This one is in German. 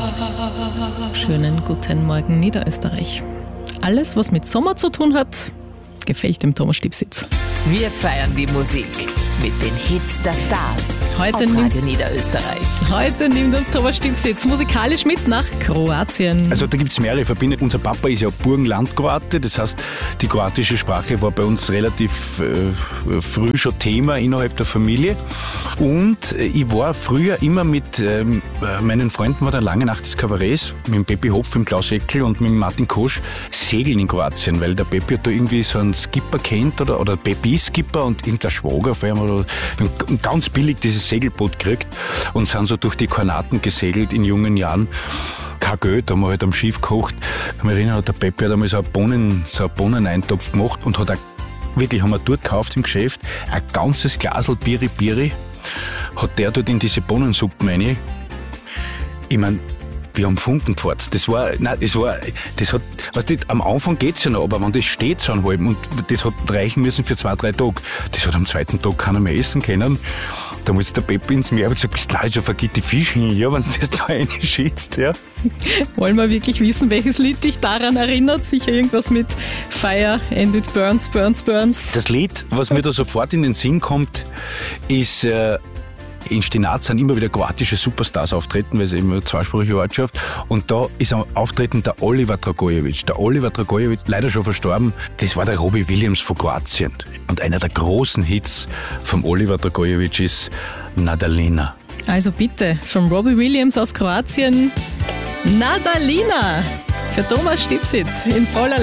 Schönen guten Morgen, Niederösterreich. Alles, was mit Sommer zu tun hat, gefällt dem Thomas Stipsitz. Wir feiern die Musik mit den Hits der Stars Heute auf Radio Niederösterreich. Heute nimmt uns Thomas Stipsitz musikalisch mit nach Kroatien. Also da gibt es mehrere Verbindungen. Unser Papa ist ja Burgenlandkroate, das heißt, die kroatische Sprache war bei uns relativ früh schon Thema innerhalb der Familie. Und ich war früher immer mit meinen Freunden, war der Lange Nacht des Kabarets, mit dem Peppi Hopf, dem Klaus Eckel und mit dem Martin Kosch segeln in Kroatien, weil der Peppi hat da irgendwie so einen Skipper kennt oder Peppi ist Skipper und irgendein Schwager vor allem oder ganz billig dieses Segelboot gekriegt und sind so durch die Kornaten gesegelt in jungen Jahren. Kein Geld, da haben wir halt am Schiff gekocht. Ich kann mich erinnern, der Peppi hat einmal so einen Bohneneintopf gemacht und hat wirklich, haben wir dort gekauft im Geschäft, ein ganzes Glasl Biri, hat der dort in diese Bohnensuppe rein. Ich meine, wir haben Funken gefurzt. Am Anfang geht's ja noch, aber wenn das steht so einen halben und das hat reichen müssen für 2-3 Tage, das hat am zweiten Tag keiner mehr essen können. Da muss der Peppi ins Meer und gesagt, bist du schon vergibt die Fische hin, ja, wenn du das da reinschießt, ja. Wollen wir wirklich wissen, welches Lied dich daran erinnert? Sicher irgendwas mit Fire and it burns, burns, burns. Das Lied, was mir da sofort in den Sinn kommt, ist in Stinat sind immer wieder kroatische Superstars auftreten, weil es eben eine zweisprachige Ortschaft. Und da ist am Auftreten der Oliver Dragojevic. Der Oliver Dragojevic, leider schon verstorben, das war der Robbie Williams von Kroatien. Und einer der großen Hits vom Oliver Dragojevic ist Nadalina. Also bitte, von Robbie Williams aus Kroatien, Nadalina für Thomas Stipsitz in voller